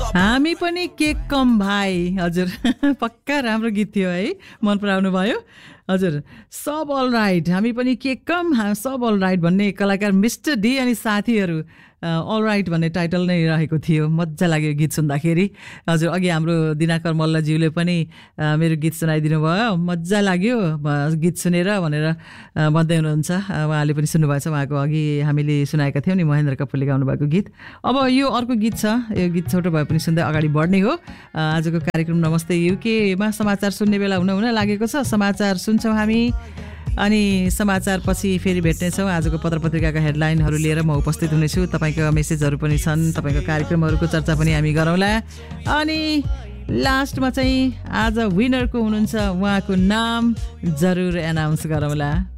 हामी पनि केक कम भाइ हजुर पक्का राम्रो गीत थियो है मन पराउनु भयो हजुर सब अल राइट हामी पनि केक कम सब अल राइट भन्ने कलाकार मिस्टर डी अनि साथीहरू अल राइट भन्ने टाइटल नै रहेको थियो मजा लाग्यो गीत सुन्दाखेरि हजुर अघि हाम्रो दिनाकर मल्लज्यूले पनि मेरो गीत सुनाइदिनु भयो मजा लाग्यो गीत सुनेर भनेर भन्दै हुनुहुन्छ उहाँले पनि सुन्नुभएछ उहाँको अघि हामीले सुनाएका थियौँ नि महेन्द्र कपूरले गाउनु भएको गीत अब यो अर्को गीत छ यो गीत छोटो भए पनि सुन्दै अगाडि बढ्ने हो आजको कार्यक्रम नमस्ते युकेमा समाचार सुन्ने बेला हुन लागेको छ समाचार सुन्छौँ हामी अनि समाचारपछि फेरि भेट्नेछौँ आजको पत्रपत्रिकाका हेडलाइनहरू लिएर म उपस्थित हुनेछु तपाईँको मेसेजहरू पनि छन् तपाईँको कार्यक्रमहरूको चर्चा पनि हामी गरौँला अनि लास्टमा चाहिँ आज विनरको हुनुहुन्छ उहाँको नाम जरुर एनाउन्स गरौँला